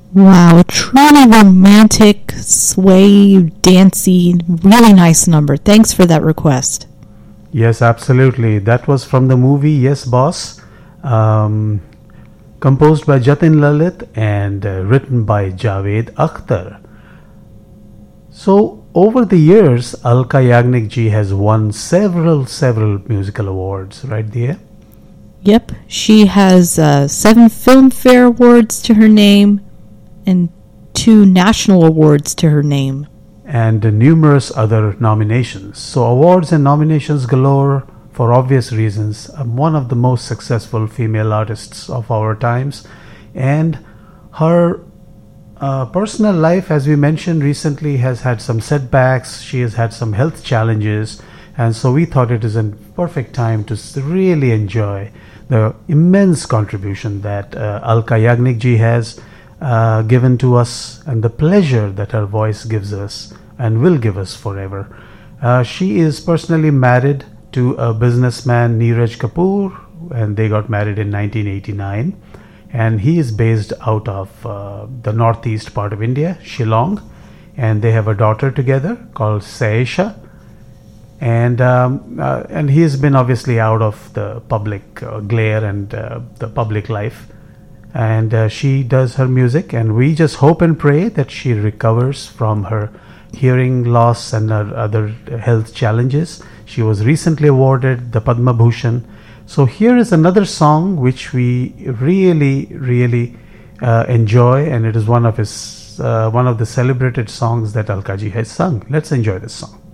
Wow, truly romantic, sway, dancey, really nice number. Thanks for that request. Yes, absolutely. That was from the movie Yes Boss, um, composed by Jatin Lalit and written by Javed Akhtar. So, over the years, Alka Yagnik ji has won several musical awards, right there? Yep, she has 7 Filmfare Awards to her name and 2 national awards to her name. And numerous other nominations. So, awards and nominations galore for obvious reasons. One of the most successful female artists of our times, and her personal life, as we mentioned recently, has had some setbacks. She has had some health challenges, and so we thought it is a perfect time to really enjoy the immense contribution that Alka Yagnik ji has given to us, and the pleasure that her voice gives us and will give us forever. She is personally married to a businessman, Neeraj Kapoor, and they got married in 1989. And he is based out of the northeast part of India, Shillong, and they have a daughter together called Saisha. And he has been obviously out of the public glare and the public life. And she does her music, and we just hope and pray that she recovers from her hearing loss and her other health challenges. She was recently awarded the Padma Bhushan. So here is another song which we really enjoy, and it is one of the celebrated songs that Alkaji has sung. Let's enjoy this song.